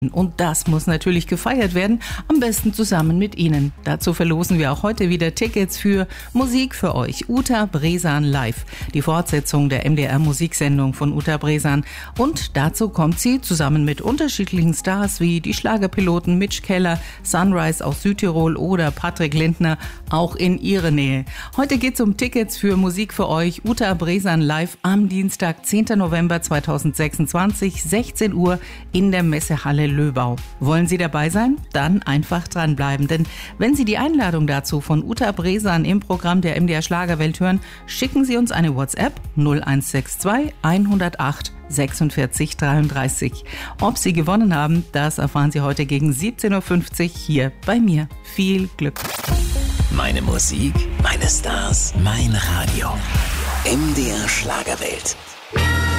Und das muss natürlich gefeiert werden, am besten zusammen mit Ihnen. Dazu verlosen wir auch heute wieder Tickets für Musik für euch. Uta Bresan live, die Fortsetzung der MDR-Musiksendung von Uta Bresan. Und dazu kommt sie zusammen mit unterschiedlichen Stars wie die Schlagerpiloten Mitch Keller, Sunrise aus Südtirol oder Patrick Lindner auch in ihre Nähe. Heute geht es um Tickets für Musik für euch. Uta Bresan live am Dienstag, 10. November 2026, 16 Uhr in der Messehalle Löbau. Wollen Sie dabei sein? Dann einfach dranbleiben, denn wenn Sie die Einladung dazu von Uta Bresan im Programm der MDR Schlagerwelt hören, schicken Sie uns eine WhatsApp 0162 108 46 33. Ob Sie gewonnen haben, das erfahren Sie heute gegen 17.50 Uhr hier bei mir. Viel Glück! Meine Musik, meine Stars, mein Radio. MDR Schlagerwelt.